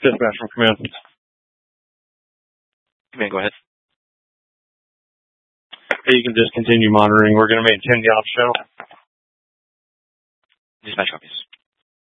Dispatch from command. Command, go ahead. Hey, you can just continue monitoring. We're going to maintain the ops channel. Dispatch copies.